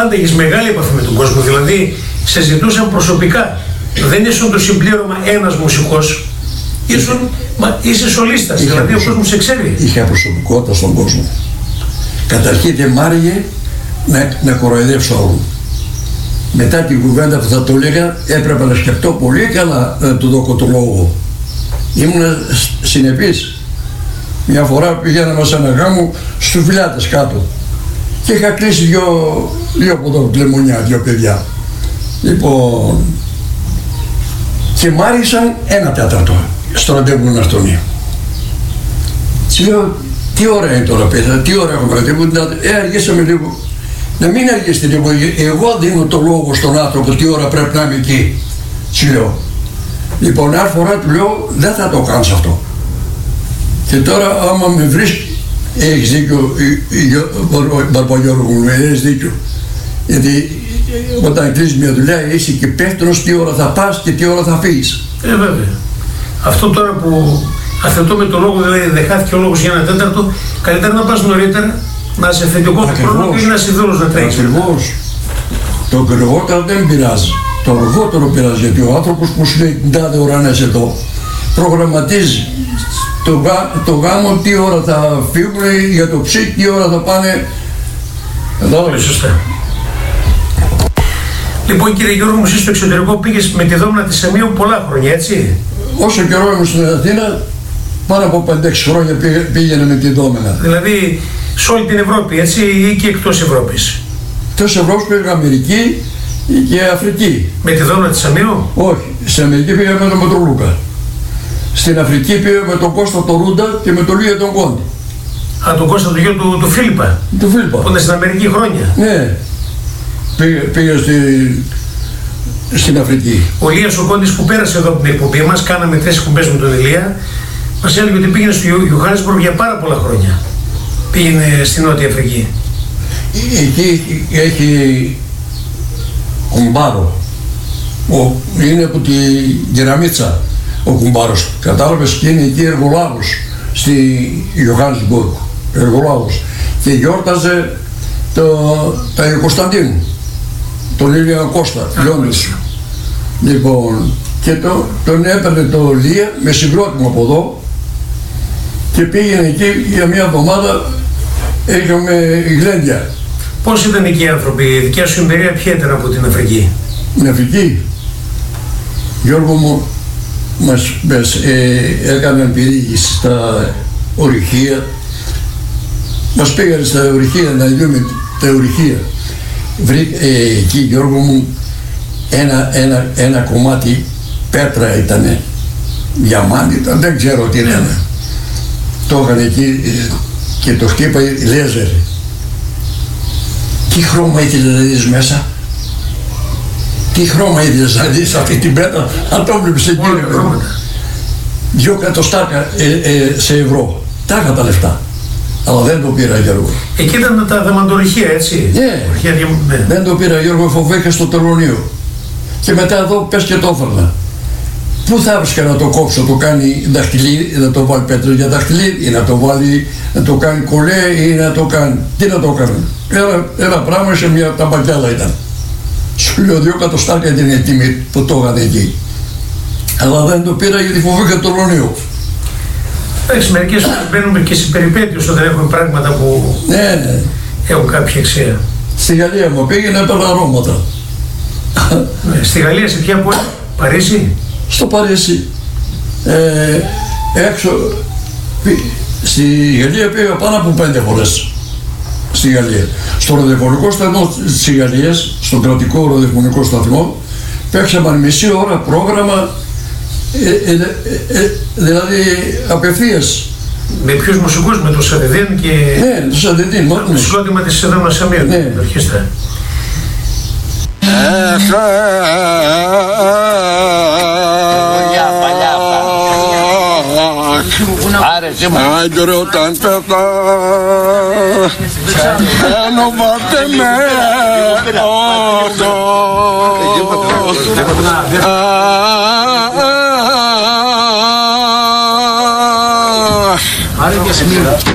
πάντα έχεις μεγάλη επαφή με τον κόσμο, δηλαδή σε ζητούσαν προσωπικά. Δεν ήσουν το συμπλήρωμα ένας μουσικός, είσαι σολίστας, δηλαδή ο κόσμος σε ξέρει. Είχε προσωπικότητα στον κόσμο. Καταρχήν δεν μ' άραγε να κοροϊδεύσω όλου. Μετά την κουβέντα που θα το έλεγα έπρεπε να σκεφτώ πολύ καλά να του δώσω το λόγο. Ήμουν συνεπής. Μια φορά πηγαίναμε σε ένα γάμο στους Φιλιάτες κάτω και είχα κλείσει δύο ποδοκλεμονιά, δύο παιδιά. Λοιπόν, και μ' άρχισαν 1/4 στο ραντεβού Αστονία. Του λέω, τι ώρα είναι τώρα παιδιά, τι ώρα έχουμε ραντεβού, αργήσαμε λίγο. Να μην αργήσετε λίγο, εγώ δίνω το λόγο στον άνθρωπο τι ώρα πρέπει να είμαι εκεί. Του λέω. Λοιπόν, άλλη φορά του λέω, δεν θα το κάνεις αυτό. Και τώρα άμα με βρεις, έχεις δίκιο, Μπαρμπαγιώργο μου, έχεις δίκιο. Γιατί όταν κλείσεις μια δουλειά είσαι και υπεύθυνος τι ώρα θα πας και τι ώρα θα φύγεις. Βέβαια. Αυτό τώρα που αθετώ με το λόγο, δηλαδή δεν χάθηκε ο λόγος για 1/4, καλύτερα να πας νωρίτερα, να σε θετικό του χρόνο και να είσαι δούλος να τρέχεις. Ακριβώς. Το γρηγότερο δεν πειράζει. Το αργότερο πειράζει, γιατί ο άνθρωπος που σου λέει την τάδε ώρα να είσαι εδώ, προγραμματίζει το γάμο, τι ώρα θα φύγουν για το ψή, τι ώρα θα πάνε. Πολύ σωστά. Λοιπόν, κύριε Γιώργο μου, εσύ στο εξωτερικό πήγες με τη Δόμνα της Αμίου πολλά χρόνια, έτσι? Όσο καιρό ήμουν στην Αθήνα, πάνω από 5-6 χρόνια πήγαινε με τη Δόμνα. Δηλαδή, σε όλη την Ευρώπη, έτσι, ή και εκτός Ευρώπης? Εκτός Ευρώπης πήγα Αμερική και Αφρική. Με τη Δόμνα της Αμίου? Όχι, στην Αμερική πήγα με τον Μετρολούκα. Στην Αφρική πήγα με τον Κώστα τον Ρούντα και με τον Λία τον Κόντι. Α, τον Κώστα, το γιο του Φίλιππα. Του Φίλιππα. Που είναι στην Αμερική χρόνια. Ναι. Πήγα στην Αφρική. Ο Λίας ο Κόντης που πέρασε εδώ από την εκπομπή μας, κάναμε 3 εκπομπές με τον Ηλία, μας έλεγε ότι πήγαινε στο Ιωάννησμπουργκ για πάρα πολλά χρόνια. Πήγαινε στην Νότια Αφρική. Εκεί έχει κουμπάρο. Είναι από τη Γεραμίτσα ο κουμπάρος. Κατάλαβες, και είναι εκεί εργολάβος στη Ιωάννησμπουργκ. Εργολάβος. Και γιόρταζε τα Κωνσταντίνου. Τον Ηλία Κώστα, Λιώνης. Λοιπόν, και τον έπαιρνε το Λία με συγκρότημα από εδώ και πήγαινε εκεί για μια εβδομάδα, είχαμε γλέντια. Πώς ήταν εκεί οι άνθρωποι, η δικιά σου εμπειρία ποια ήταν από την Αφρική? Την Αφρική, Γιώργο μου, μας έκαναν περιήγηση στα ορυχεία, μας πήγανε στα ορυχεία να δούμε τα ορυχεία. Εκεί, Γιώργο μου, ένα κομμάτι πέτρα ήτανε, διαμάντι ήταν, δεν ξέρω τι είναι. Το έκανε εκεί και το χτύπαει λέζερ. Τι χρώμα ήθελε να δεις μέσα? Τι χρώμα ήθελες να δεις αυτή την πέτρα? Αν το βλέπεις εκεί, 2 εκατοστάρικα σε ευρώ. Τα είχα τα λεφτά. Αλλά δεν το πήρα, Γιώργο. Εκεί ήταν τα δαμαντορυχεία, έτσι? Ναι. Δεν το πήρα, Γιώργο, φοβήθηκα στο τελωνείο. Και μετά εδώ πες και το έφερνα. Πού θα έβρισκα να το κόψω, το κάνει δαχτυλίδι, να το βάλει πέτρα για δαχτυλίδι, ή να το βάλει, να το κάνει κολέ, ή να το κάνει. Τι να το κάνει? Ένα πράγμα σε μια ταμπακιάδα ήταν. Σου λέω 2 εκατοστάρια την τιμή που το έκανε εκεί. Αλλά δεν το πήρα γιατί φοβήθηκα το τελωνείο. Εντάξει, μερικές φορές μπαίνουμε και σε περιπέτειες όταν έχουμε πράγματα που έχουν κάποια αξία. Στη Γαλλία μου πήγαινε από τα αρώματα. Στη Γαλλία σε ποια πόλη? Παρίσι? Στο Παρίσι. Έξω. Στη Γαλλία πήγα πάνω από 5 φορές. Στη Γαλλία. Στο ραδιοφωνικό σταθμό της Γαλλίας, στον κρατικό ραδιοφωνικό σταθμό, παίξαμε μισή ώρα πρόγραμμα, δηλαδή απευθείας. Με ποιους μουσικούς, με τον Σαντεντίν και... Ναι, τον Σαντεντίν. Το συγκρότημα της Δόμνας Αμίου, ναι. την ορχήστρα. Άγγερο όταν πέθα ενωβάτε με όσο